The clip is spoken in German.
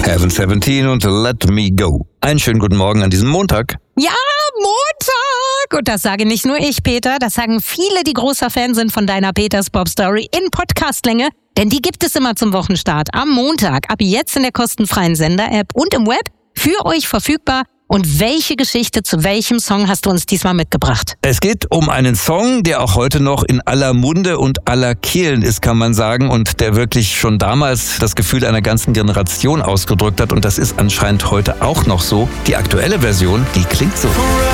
Heaven 17 und Let Me Go. Einen schönen guten Morgen an diesem Montag. Ja, Montag! Und das sage nicht nur ich, Peter, das sagen viele, die großer Fan sind von deiner Peters Pop Story in Podcastlänge. Denn die gibt es immer zum Wochenstart am Montag, ab jetzt in der kostenfreien Sender-App und im Web für euch verfügbar. Und welche Geschichte zu welchem Song hast du uns diesmal mitgebracht? Es geht um einen Song, der auch heute noch in aller Munde und aller Kehlen ist, kann man sagen, und der wirklich schon damals das Gefühl einer ganzen Generation ausgedrückt hat. Und das ist anscheinend heute auch noch so. Die aktuelle Version, die klingt so.